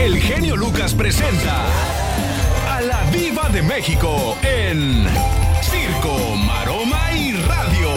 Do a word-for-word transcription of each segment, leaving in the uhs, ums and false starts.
el genio Lucas presenta a la Diva de México en Circo, Maroma y Radio.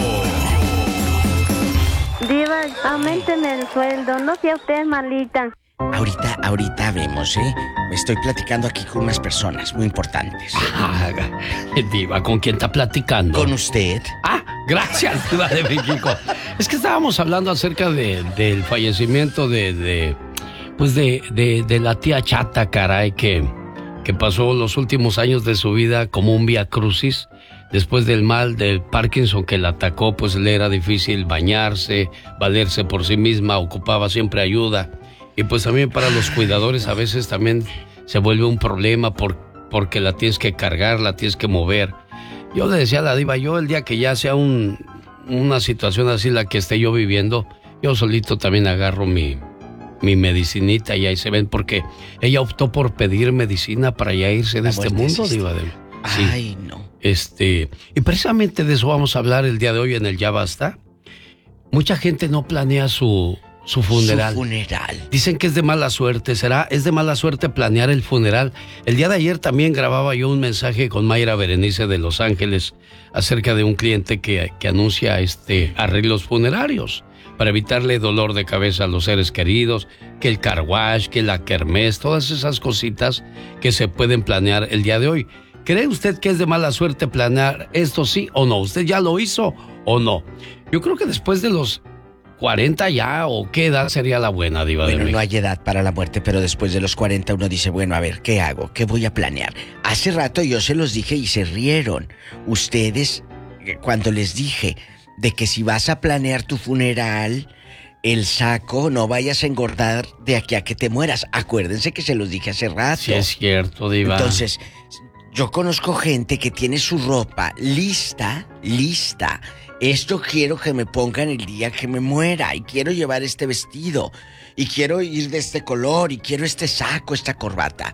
Diva, aumentenme el sueldo, no sea usted malita. Ahorita, ahorita vemos, ¿eh? Me estoy platicando aquí con unas personas muy importantes. Ah, Diva, ¿con quién está platicando? ¿Con usted? Ah, gracias, Diva de México. Es que estábamos hablando acerca de, del fallecimiento de, de pues de, de, de la tía Chata, caray, que, que pasó los últimos años de su vida como un vía crucis. Después del mal del Parkinson que la atacó, pues le era difícil bañarse, valerse por sí misma, ocupaba siempre ayuda. Y pues también para los cuidadores a veces también se vuelve un problema por, porque la tienes que cargar, la tienes que mover. Yo le decía a la Diva, yo el día que ya sea un, una situación así la que esté yo viviendo, yo solito también agarro mi, mi medicinita y ahí se ven, porque ella optó por pedir medicina para ya irse de este mundo, Diva. De, sí. Ay, no. Este, y precisamente de eso vamos a hablar el día de hoy en el Ya Basta. Mucha gente no planea su... Su funeral. Su funeral. Dicen que es de mala suerte. ¿Será? Es de mala suerte planear el funeral. El día de ayer también grababa yo un mensaje con Mayra Berenice de Los Ángeles acerca de un cliente que, que anuncia este arreglos funerarios para evitarle dolor de cabeza a los seres queridos, que el car wash, que la kermés, todas esas cositas que se pueden planear el día de hoy. ¿Cree usted que es de mala suerte planear esto, sí o no? ¿Usted ya lo hizo o no? Yo creo que después de los cuarenta ya, o qué edad sería la buena, Diva bueno, de México. No hay edad para la muerte, pero después de los cuarenta uno dice, bueno, a ver, ¿qué hago? ¿Qué voy a planear? Hace rato yo se los dije y se rieron. Ustedes, cuando les dije de que si vas a planear tu funeral, el saco, no vayas a engordar de aquí a que te mueras. Acuérdense que se los dije hace rato. Sí, es cierto, Diva. Entonces, yo conozco gente que tiene su ropa lista, lista. Esto quiero que me pongan el día que me muera y quiero llevar este vestido y quiero ir de este color y quiero este saco, esta corbata.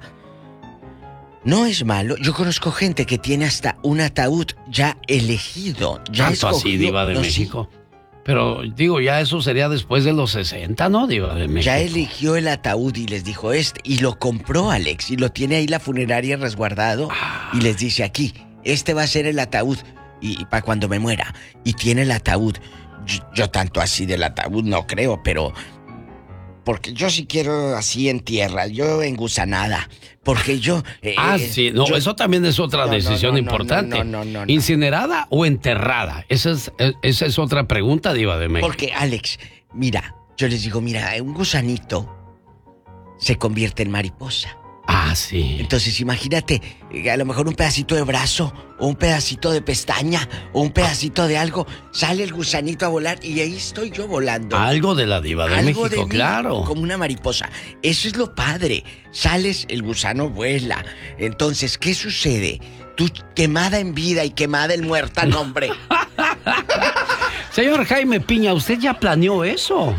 No es malo. Yo conozco gente que tiene hasta un ataúd ya elegido, ya Tanto escogido. así, Diva de No, México. sí. Pero digo, ya eso sería después de los sesenta, ¿no, Diva de México? Ya eligió el ataúd y les dijo este y lo compró Alex y lo tiene ahí la funeraria resguardado ah. y les dice aquí, este va a ser el ataúd. Y, y para cuando me muera. Y tiene el ataúd. Yo, yo tanto así del ataúd no creo, pero... Porque yo sí quiero así en tierra, yo en gusanada. Porque yo... Eh, ah, sí, no, yo, eso también es otra no, decisión no, no, importante. No, no, no, no, ¿Incinerada o enterrada? Esa es, esa es otra pregunta, Diva de México. Porque, Alex, mira, yo les digo, mira, un gusanito se convierte en mariposa. Ah, sí. Entonces imagínate, a lo mejor un pedacito de brazo, o un pedacito de pestaña, o un pedacito de algo, sale el gusanito a volar y ahí estoy yo volando. Algo de la Diva de algo México, de mí, claro. Como una mariposa. Eso es lo padre. Sales, el gusano vuela. Entonces, ¿qué sucede? Tú quemada en vida y quemada en muerta, no, hombre. Señor Jaime Piña, ¿usted ya planeó eso?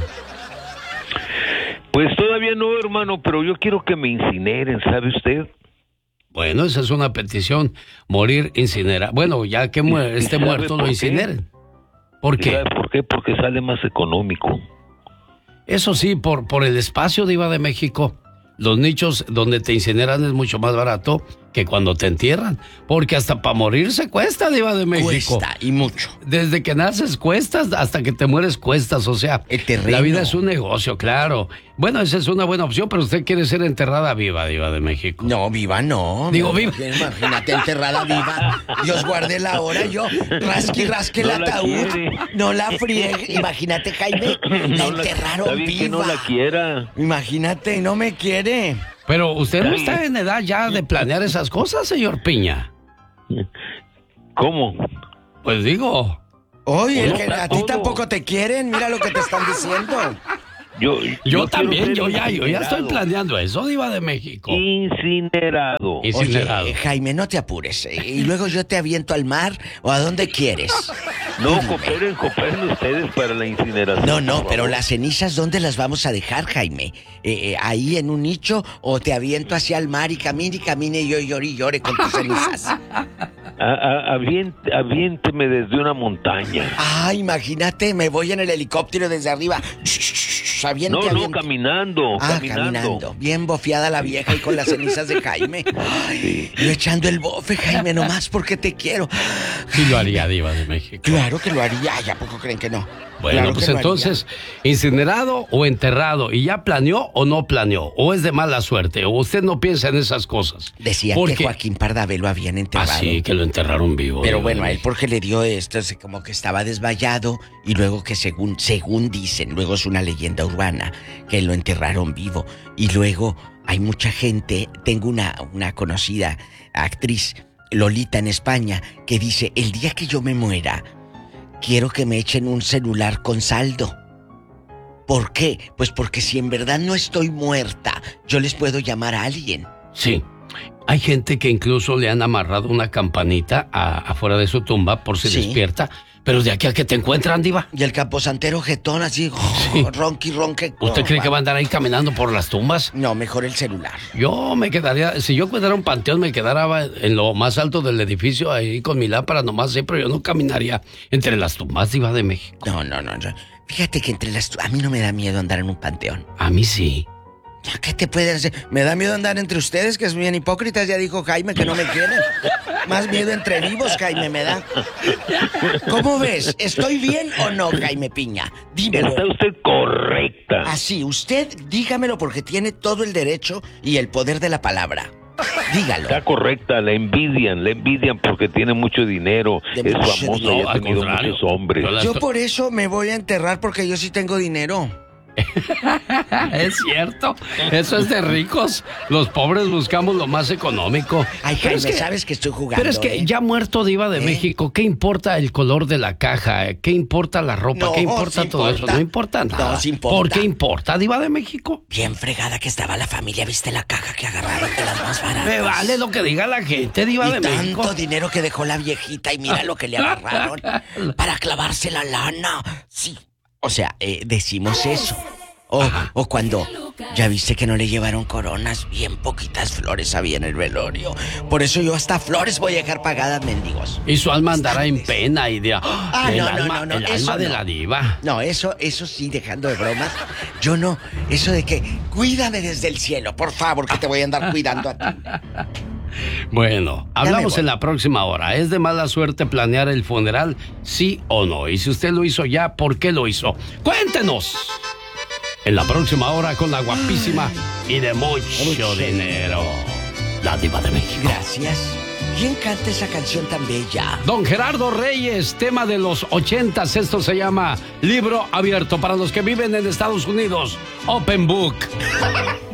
Pues todavía no, hermano, pero yo quiero que me incineren, ¿sabe usted? Bueno, esa es una petición, morir incinerado. Bueno, ya que mu- esté muerto lo incineren. ¿Por qué? ¿Sabe por qué? Porque sale más económico. Eso sí, por, por el espacio, Diva de México. Los nichos donde te incineran es mucho más barato que cuando te entierran. Porque hasta para morirse cuesta, Diva de México. Cuesta, y mucho. Desde que naces cuestas, hasta que te mueres cuestas. O sea, el terreno. La vida es un negocio, claro. Bueno, esa es una buena opción, pero usted quiere ser enterrada viva, Diva de México. No, viva no. Digo, no, viva. Imagínate enterrada viva. Dios guarde la hora, yo rasque y rasque no el ataúd. La no la friegue. Imagínate, Jaime, la no enterraron la, viva. Que no la quiera. Imagínate, no me quiere. Pero usted no está en edad ya de planear esas cosas, señor Piña. ¿Cómo? Pues digo... Oye, el que a ti tampoco te quieren, mira lo que te están diciendo. Yo, yo, yo también, yo ya, yo ya estoy planeando eso, Diva de México. Incinerado. Incinerado. Oye, Jaime, no te apures. Y luego yo te aviento al mar o a donde quieres. No, cooperen, cooperen ustedes para la incineración. No, no, pero las cenizas, ¿dónde las vamos a dejar, Jaime? Eh, eh, ¿Ahí en un nicho o te aviento hacia el mar y camine y camine y yo llore y llore con tus cenizas? a- a- avient- aviénteme desde una montaña. Ah, imagínate, me voy en el helicóptero desde arriba. Aviente, No, no, aviente. caminando, Ah, caminando. caminando. Bien bofeada la vieja y con las cenizas de Jaime. Ay, yo echando el bofe, Jaime, nomás porque te quiero. Sí lo haría, Diva de México. Claro que lo haría. ¿Ya poco creen que no? Bueno, Claro pues que lo entonces, ¿incinerado o enterrado? ¿Y ya planeó o no planeó? ¿O es de mala suerte? ¿O usted no piensa en esas cosas? haría. Decían Porque... que Joaquín Pardavé lo habían enterrado. Ah, sí, que lo enterraron vivo. Pero Diva bueno, de a él México. porque le dio esto, así como que estaba desmayado y luego que según, según dicen, luego es una leyenda urbana, que lo enterraron vivo. Y luego hay mucha gente, tengo una, una conocida actriz, Lolita en España, que dice, el día que yo me muera, quiero que me echen un celular con saldo. ¿Por qué? Pues porque si en verdad no estoy muerta, yo les puedo llamar a alguien. Sí. Hay gente que incluso le han amarrado una campanita a- afuera de su tumba por si Sí. despierta. Pero de aquí a que te encuentran, Diva. Y el camposantero jetón así, Sí. ronqui, ronque. ¿Usted cree que va a andar ahí caminando por las tumbas? No, mejor el celular. Yo me quedaría, si yo cuidara un panteón, me quedara en lo más alto del edificio ahí con mi lámpara nomás, sí, pero yo no caminaría entre las tumbas, Diva de México. No, no, no, no. Fíjate que entre las... A mí no me da miedo andar en un panteón. A mí sí. ¿Ya qué te puede hacer? Me da miedo andar entre ustedes, que es bien hipócritas. Ya dijo Jaime que no me quieren. Más miedo entre vivos, Jaime, me da. ¿Cómo ves? ¿Estoy bien o no, Jaime Piña? Dímelo. Está usted correcta. Así, usted dígamelo porque tiene todo el derecho y el poder de la palabra. Dígalo. Está correcta, la envidian, la envidian porque tiene mucho dinero, De es mucho famosa dinero. y ha al tenido contrario. muchos hombres. Yo la- Yo por eso me voy a enterrar porque yo sí tengo dinero. Es cierto, eso es de ricos. Los pobres buscamos lo más económico. Ay, Pero Jaime, es que- sabes que estoy jugando. Pero es que ¿eh? ya muerto Diva de ¿Eh? México, ¿qué importa el color de la caja? ¿Qué importa la ropa? No, ¿Qué importa sí todo importa. eso? No importa No, nada. sí importa. ¿Por qué importa Diva de México? Bien fregada que estaba la familia, ¿viste la caja que agarraron de las más baratas? Me vale lo que diga la gente, Diva Y de tanto México. dinero que dejó la viejita y mira lo que le agarraron para clavarse la lana. Sí, o sea, eh, decimos eso. O, o cuando ya viste que no le llevaron coronas, bien poquitas flores había en el velorio. Por eso yo hasta flores voy a dejar pagadas, mendigos. Y su alma andará en Bastantes. pena y de Ah, el no, no, alma, no, no, el eso alma de no. la diva. No, eso, eso sí, dejando de bromas. Yo no, eso de que cuídame desde el cielo, por favor, que te voy a andar cuidando a ti. Bueno, hablamos voy. en la próxima hora. ¿Es de mala suerte planear el funeral, sí o no? Y si usted lo hizo ya, ¿por qué lo hizo? Cuéntenos. En la próxima hora con la guapísima y de mucho, Mucho dinero, la Diva de México. Gracias. ¿Quién canta esa canción tan bella? Don Gerardo Reyes, tema de los ochentas. Esto se llama Libro Abierto para los que viven en Estados Unidos. Open Book.